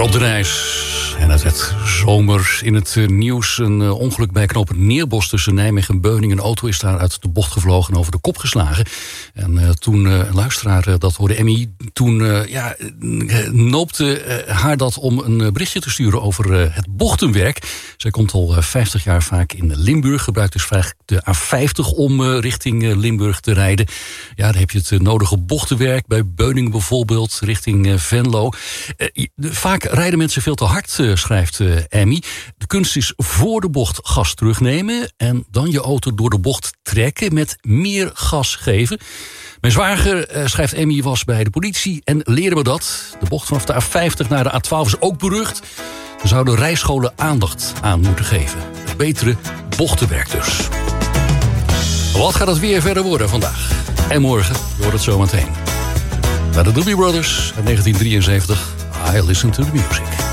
op de reis. En het werd zomer in het nieuws. Een ongeluk bij knooppunt Neerbos tussen Nijmegen en Beuningen. Een auto is daar uit de bocht gevlogen en over de kop geslagen. En toen een luisteraar dat hoorde, Emmy, toen noopte haar dat om een berichtje te sturen over het bochtenwerk. Zij komt al 50 jaar vaak in Limburg. Gebruikt dus vaak de A50 om richting Limburg te rijden. Ja, dan heb je het nodige bochtenwerk bij Beuningen bijvoorbeeld, richting Venlo. Vaak rijden mensen veel te hard, schrijft Emmy. De kunst is voor de bocht gas terugnemen en dan je auto door de bocht trekken met meer gas geven. Mijn zwager, schrijft Emmy, was bij de politie en leerde me dat. De bocht vanaf de A50 naar de A12 is ook berucht. Er zouden rijscholen aandacht aan moeten geven. Het betere bochtenwerk dus. Wat gaat het weer verder worden vandaag? En morgen wordt het zometeen. Bij de Doobie Brothers uit 1973. I listen to the music.